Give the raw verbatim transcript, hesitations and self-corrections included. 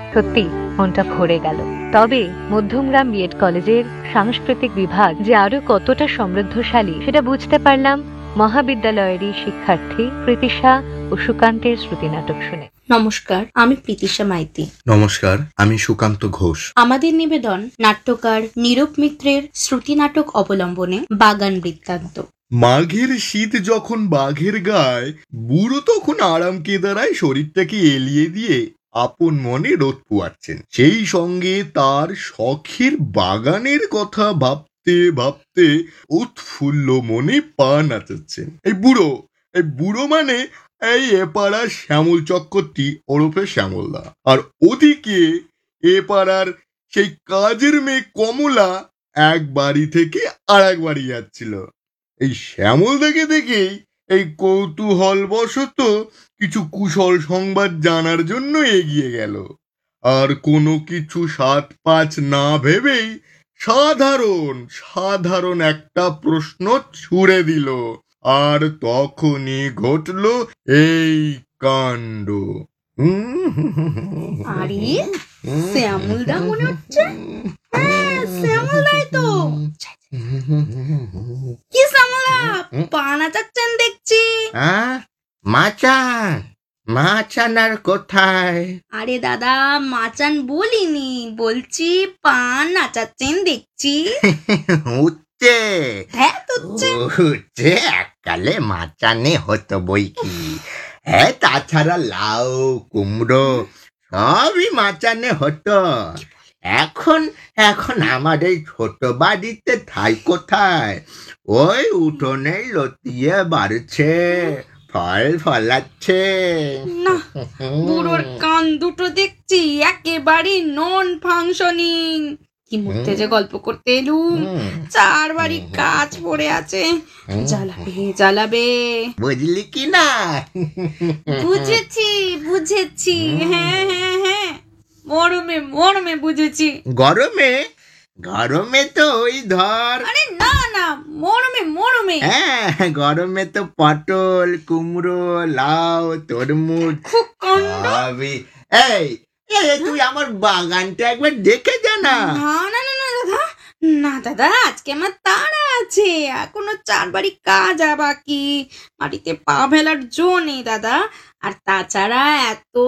সত্যি মনটা ভরে গেল। তবে মধ্যমগ্রাম বিএড কলেজের সাংস্কৃতিক বিভাগ যে আরো কতটা সমৃদ্ধশালী সেটা বুঝতে পারলাম মহাবিদ্যালয়েরই শিক্ষার্থী প্রীতিশা ও সুকান্তের শ্রুতি নাটক শুনে। নমস্কার, আমি প্রীতিশা মাইতি। নমস্কার, আমি সুকান্ত ঘোষ। আমাদের নিবেদন নাট্যকার নীরব মিত্রের শ্রুতি নাটক অবলম্বনে বাগান বৃত্তান্ত। মাঘের শীত যখন বাঘের গায়, বুড়ো তখন আরাম কেদারায় শরীরটাকে এলিয়ে দিয়ে আপন মনে রোদ পোয়াচ্ছেন। সেই সঙ্গে তার শখের বাগানের কথা ভাবতে ভাবতে উৎফুল্ল মনে পা নাচাচ্ছেন। এই বুড়ো এই বুড়ো মানে এই এপাড়ার শ্যামল চক্রবর্তী ওরফে শ্যামলদা, আর ওদিকে এপাড়ার সেই কাজের মেয়ে কমলা এক বাড়ি থেকে আর এক বাড়ি যাচ্ছিল। এই শ্যামলদাকে দেখেই এই কৌতূহল বশত কিছু কুশল সংবাদ জানার জন্য এগিয়ে গেল, আর কোনো কিছু সাত পাঁচ না ভেবেই সাধারণ সাধারণ একটা প্রশ্ন ছুড়ে দিল, আর তখনই ঘটল এই কাণ্ড। আরে শ্যামলদা মনে হচ্ছে। হ্যাঁ, শ্যামলদাই তো। কি শ্যামলদা, পা নাচাচ্ছেন দেখছি। মাচান মাচান আর কোথায়? আরে দাদা, মাচান বলিনি, বলছি পা নাচাচ্ছেন দেখছি। উঠছে হ্যাঁ তো উঠছে, এককালে মাচানে হতো বই কি। হ্যাঁ, তাছাড়া লাউ কুমড়ো সবই মাচানে হতো। এখন এখন আমার এই ছোট বাড়িতে ঠাই কোথায়? ওই উঠোনে লতিয়ে বাড়ছে, ফল ফলাচ্ছে। না, বুড়োর কান দুটো দেখছি একেবারে নন ফাংশনিং। কি মধ্যে যে গল্প করতে এলুম, চার বাড়ি কাজ পড়ে আছে, জ্বালাবে জ্বালাবে। বুঝলি কি না? বুঝেছি বুঝেছি, হ্যাঁ হ্যাঁ হ্যাঁ, মরমে মরমে বুঝেছি। গরমে গরমে তো ওই ধর। আরে না না, মরমে মরমে। হ্যাঁ, গরমে তো পটল কুমড়ো লাউ তরমুজ খুব কাণ্ড। সবই। এই এই, তুই আমার বাগানটা একবার দেখে যা না। না না না না দাদা, না দাদা, আজকে আমার তাড়া আছে, এখনো চার বাড়ি কাজ বাকি, মাটিতে পা ফেলার জো নেই দাদা। আর তাছাড়া এত